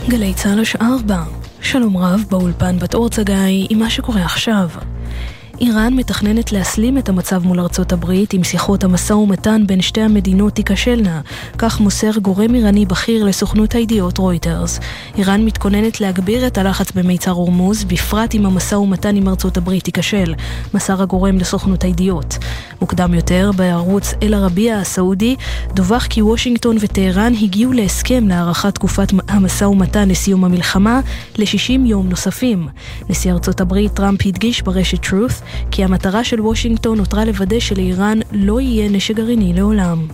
גלי צהל השעה 4. שלום רב באולפן בת אור צגאי עם מה שקורה עכשיו. איראן מתכננת להסלים את המצב מול ארצות הברית אם שיחות המשא ומתן בין שתי המדינות תיכשלנה, כך מוסר גורם איראני בכיר לסוכנות הידיעות רויטרס. איראן מתכוננת להגביר את הלחץ במיצר הורמוז, בפרט אם המשא ומתן עם ארצות הברית תיכשל, מסר הגורם לסוכנות הידיעות. מוקדם יותר, בערוץ אל-ערבייה הסעודי, דווח כי וושינגטון וטהרן הגיעו להסכם להארכת תקופת המשא ומתן לסיום המלחמה ל-60 יום נוספים. נשיא ארצות הברית טראמפ הדגיש ברשת Truth כי המטרה של וושינגטון נותרה לוודא שלאיראן לא יהיה נשק גרעיני לעולם.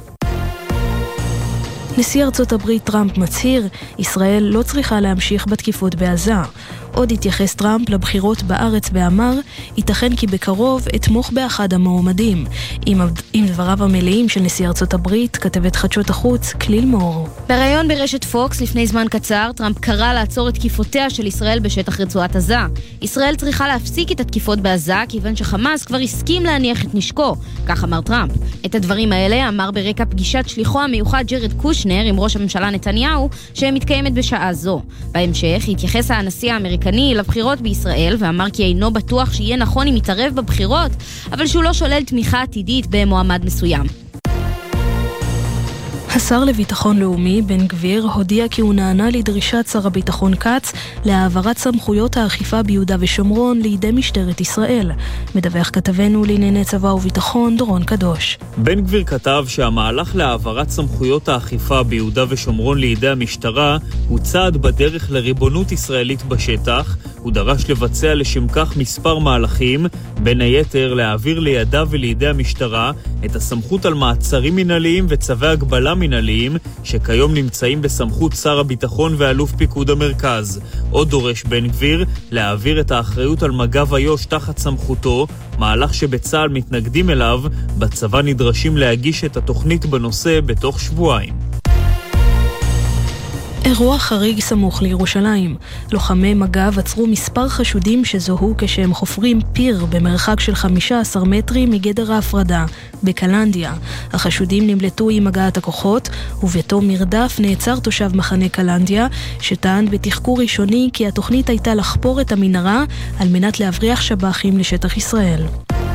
נשיא ארצות הברית טראמפ מצהיר, ישראל לא צריכה להמשיך בתקיפות בעזה. עוד התייחס טראמפ לבחירות בארץ ואמר, ייתכן כי בקרוב אתמוך באחד המועמדים. עם דבריו המלאים של נשיא ארצות הברית, כתבת חדשות החוץ, כליל מור. בראיון ברשת פוקס לפני זמן קצר, טראמפ קרא לעצור את תקיפותיה של ישראל בשטח רצועת עזה. ישראל צריכה להפסיק את התקיפות בעזה, כיוון שחמאס כבר הסכים להניח את נשקו, כך אמר טראמפ. את הדברים האלה אמר ברקע פגישת שליחו המיוחד ג'רד קושנר עם ראש הממשלה נתניהו, שמתקיימת בשעה זו. בהמשך התייחס הנשיא האמריקני לבחירות בישראל, ואמר כי אינו בטוח שיהיה נכון אם יתערב בבחירות, אבל שהוא לא שולל תמיכה עתידית במועמד מסוים. השר לביטחון לאומי בן גביר הודיע כי הוא נענה לדרישת שר הביטחון כץ להעברת סמכויות האכיפה ביהודה ושומרון לידי משטרת ישראל. מדווח כתבנו לענייני צבא וביטחון דורון קדוש. בן גביר כתב שהמהלך להעברת סמכויות האכיפה ביהודה ושומרון לידי המשטרה הוא צעד בדרך לריבונות ישראלית בשטח. הוא דרש לבצע לשם כך מספר מהלכים, בין היתר להעביר לידיו ולידי המשטרה את הסמכות על מעצרים מנהליים וצווי הגבלה מנהליים שכיום נמצאים בסמכות שר הביטחון ואלוף פיקוד המרכז. עוד דורש בן גביר להעביר את האחריות על מג"ב איו"ש תחת סמכותו, מהלך שבצה"ל מתנגדים אליו. בצבא נדרשים להגיש את התוכנית בנושא בתוך שבועיים. אירוע חריג סמוך לירושלים. לוחמי מג"ב עצרו מספר חשודים שזוהו כשהם חופרים פיר במרחק של 15 מטרים מגדר ההפרדה, בקלנדיה. החשודים נמלטו עם הגעת הכוחות, ובתום מרדף נעצר תושב מחנה קלנדיה, שטען בתחקור ראשוני כי התוכנית הייתה לחפור את המנהרה על מנת להבריח שב"חים לשטח ישראל.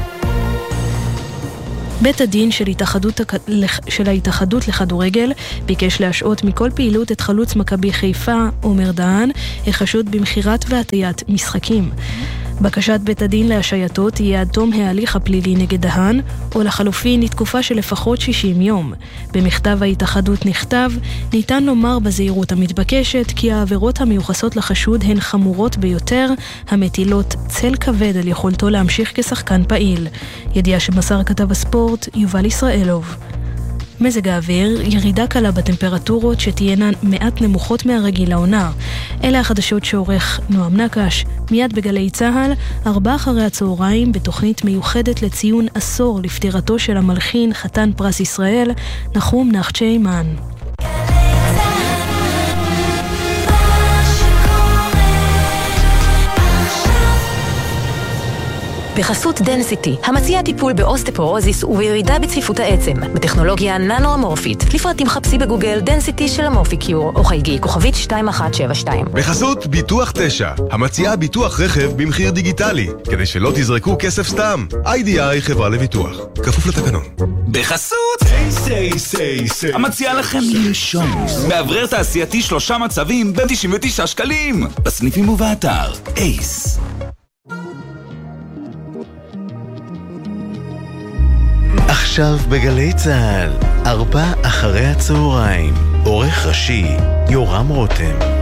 בית הדין של ההתאחדות לכדורגל ביקש להשעות מכל פעילות את חלוץ מכבי חיפה עומר דהן, החשוד במחירת והטיית משחקים. בקשת בית הדין להשעייתו תהיה עד תום ההליך הפלילי נגד דהן, או לחלופין לתקופה של לפחות 60 יום. במכתב ההתאחדות נכתב, ניתן לומר בזהירות המתבקשת כי העבירות המיוחסות לחשוד הן חמורות ביותר, המטילות צל כבד על יכולתו להמשיך כשחקן פעיל. ידיעה שמסר כתב הספורט יובל ישראלוב. מזג האוויר, ירידה קלה בטמפרטורות שתהיינה מעט נמוכות מהרגיל לעונה. אלה החדשות שעורך נועם נקש. מיד בגלי צהל, 4 אחרי הצהריים, בתוכנית מיוחדת לציון עשור לפטירתו של המלחין חתן פרס ישראל, נחום נחצ'יימן. בחסות דנסיטי, המציע טיפול באוסטפורוזיס ובירידה בצפיפות העצם, בטכנולוגיה ננו-אמורפית. לפרטים חפשי בגוגל דנסיטי של אמורפיקיור, או חייגי כוכבית 2172. בחסות ביטוח 9, המציע ביטוח רכב במחיר דיגיטלי, כדי שלא תזרקו כסף סתם. IDI חברה לביטוח, כפוף לתקנון. בחסות המציע לכם לנשום, מאוורר תעשייתי 3 מצבים ב-99 שקלים, בסניפים ובאתר אייס. עכשיו בגלי צהל, 4 אחרי הצהריים, עורך ראשי יורם רותם.